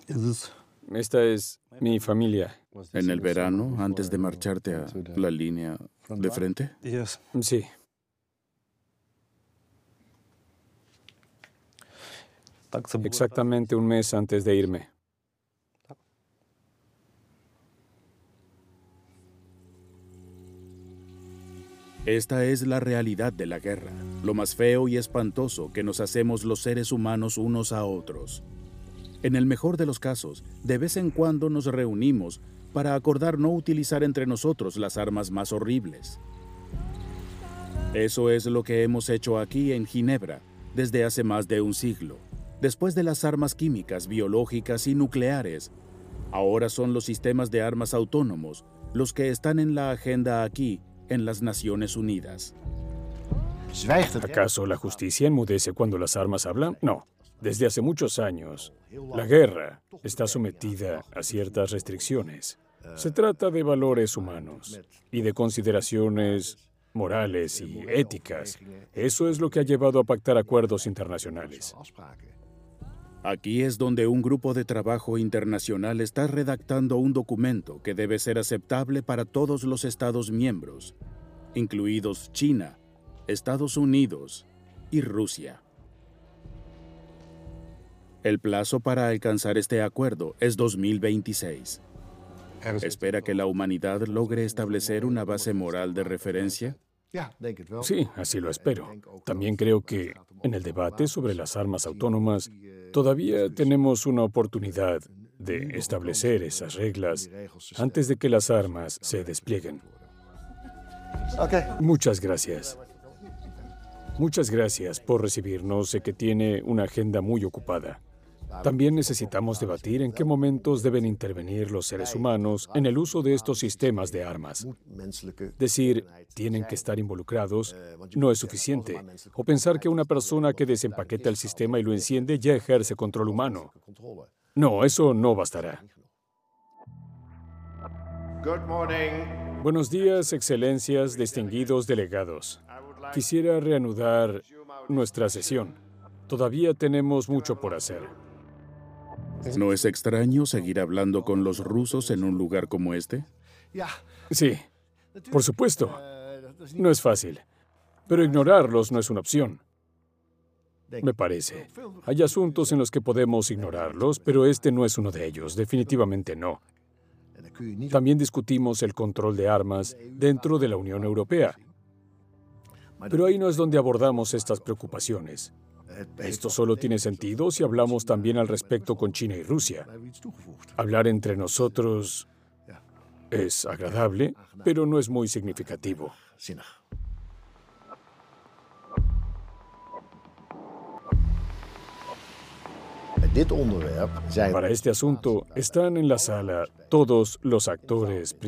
Esta es mi familia. ¿En el verano, antes de marcharte a la línea de frente? Sí. Exactamente un mes antes de irme. Esta es la realidad de la guerra, lo más feo y espantoso que nos hacemos los seres humanos unos a otros. En el mejor de los casos, de vez en cuando nos reunimos para acordar no utilizar entre nosotros las armas más horribles. Eso es lo que hemos hecho aquí en Ginebra desde hace más de un siglo. Después de las armas químicas, biológicas y nucleares, ahora son los sistemas de armas autónomos los que están en la agenda aquí, en las Naciones Unidas. ¿Acaso la justicia enmudece cuando las armas hablan? No. Desde hace muchos años, la guerra está sometida a ciertas restricciones. Se trata de valores humanos y de consideraciones morales y éticas. Eso es lo que ha llevado a pactar acuerdos internacionales. Aquí es donde un grupo de trabajo internacional está redactando un documento que debe ser aceptable para todos los Estados miembros, incluidos China, Estados Unidos y Rusia. El plazo para alcanzar este acuerdo es 2026. ¿Espera que la humanidad logre establecer una base moral de referencia? Sí, así lo espero. También creo que en el debate sobre las armas autónomas todavía tenemos una oportunidad de establecer esas reglas antes de que las armas se desplieguen. Muchas gracias. Muchas gracias por recibirnos. Sé que tiene una agenda muy ocupada. También necesitamos debatir en qué momentos deben intervenir los seres humanos en el uso de estos sistemas de armas. Decir, tienen que estar involucrados, no es suficiente. O pensar que una persona que desempaqueta el sistema y lo enciende ya ejerce control humano. No, eso no bastará. Buenos días, excelencias, distinguidos delegados. Quisiera reanudar nuestra sesión. Todavía tenemos mucho por hacer. ¿No es extraño seguir hablando con los rusos en un lugar como este? Sí, por supuesto. No es fácil. Pero ignorarlos no es una opción, me parece. Hay asuntos en los que podemos ignorarlos, pero este no es uno de ellos. Definitivamente no. También discutimos el control de armas dentro de la Unión Europea. Pero ahí no es donde abordamos estas preocupaciones. Esto solo tiene sentido si hablamos también al respecto con China y Rusia. Hablar entre nosotros es agradable, pero no es muy significativo. Para este asunto están en la sala todos los actores